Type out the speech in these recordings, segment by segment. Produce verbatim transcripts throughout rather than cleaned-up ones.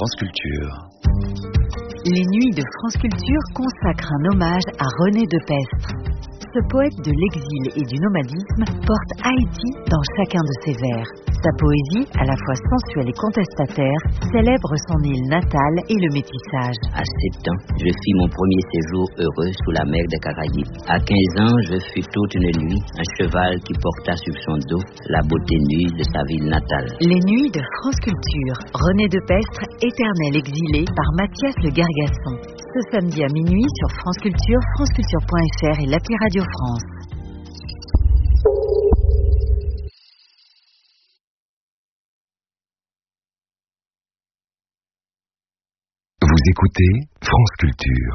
France Culture. Les Nuits de France Culture consacrent un hommage à René Depestre. Ce poète de l'exil et du nomadisme porte Haïti dans chacun de ses vers. Sa poésie, à la fois sensuelle et contestataire, célèbre son île natale et le métissage. À sept ans, je fis mon premier séjour heureux sous la mer des Caraïbes. À quinze ans, je fus toute une nuit un cheval qui porta sur son dos la beauté nue de sa ville natale. Les Nuits de France Culture. René Depestre, éternel exilé, par Mathias Le Gargasson. Ce samedi à minuit sur France Culture, franceculture point f r et l'appli Radio France. Vous écoutez France Culture.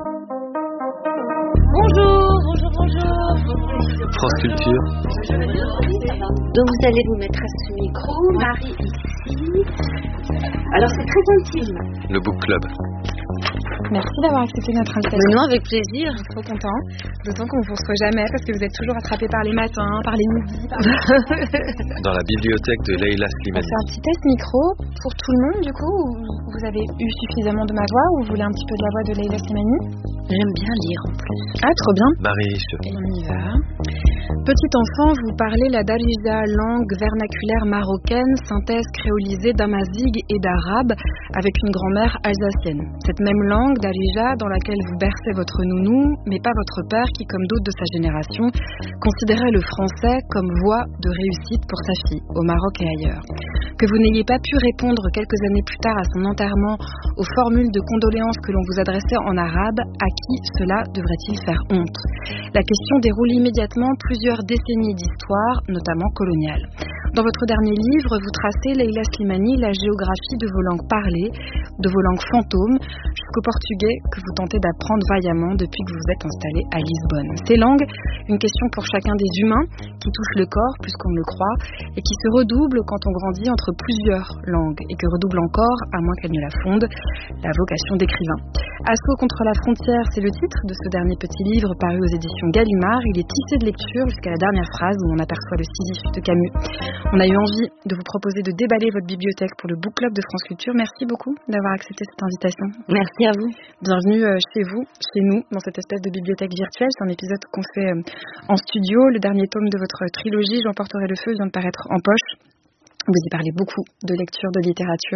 Bonjour, bonjour, bonjour. France Culture. Donc vous allez vous mettre à ce micro, Marie ici. Alors c'est très intime. Le Book Club. Merci d'avoir accepté notre invitation. Mais non, avec plaisir. Je suis trop content. D'autant qu'on ne vous reçoit jamais parce que vous êtes toujours attrapés par les matins, par les midis. Par... Dans la bibliothèque de Leila On Slimani. fait un petit test micro pour tout le monde du coup. Vous avez eu suffisamment de ma voix ou vous voulez un petit peu de la voix de Leila Slimani? J'aime bien lire en plus. Ah, trop bien. Marie. Et on y va. Petit enfant, vous parlez la darija, langue vernaculaire marocaine, synthèse créolisée d'amazigh et d'arabe, avec une grand-mère alsacienne. Cette même langue, darija, dans laquelle vous bercez votre nounou, mais pas votre père qui, comme d'autres de sa génération, considérait le français comme voie de réussite pour sa fille, au Maroc et ailleurs. Que vous n'ayez pas pu répondre quelques années plus tard à son enterrement aux formules de condoléances que l'on vous adressait en arabe, à qui cela devrait-il faire honte? La question déroule immédiatement plusieurs décennies d'histoire, notamment coloniale. Dans votre dernier livre, vous tracez, Leila Slimani, la géographie de vos langues parlées, de vos langues fantômes, jusqu'au portugais que vous tentez d'apprendre vaillamment depuis que vous vous êtes installé à Lisbonne. Ces langues, une question pour chacun des humains, qui touche le corps plus qu'on ne le croit, et qui se redouble quand on grandit entre plusieurs langues, et que redouble encore, à moins qu'elle ne la fonde, la vocation d'écrivain. Assaut contre la frontière, c'est le titre de ce dernier petit livre paru aux éditions Gallimard. Il est tissé de lecture jusqu'à la dernière phrase où on aperçoit le Sisyphe de Camus. On a eu envie de vous proposer de déballer votre bibliothèque pour le Book Club de France Culture. Merci beaucoup d'avoir accepté cette invitation. Merci à vous. Bienvenue chez vous, chez nous, dans cette espèce de bibliothèque virtuelle. C'est un épisode qu'on fait en studio. Le dernier tome de votre trilogie, J'emporterai le feu, vient de paraître en poche. Vous y parlez beaucoup de lecture, de littérature.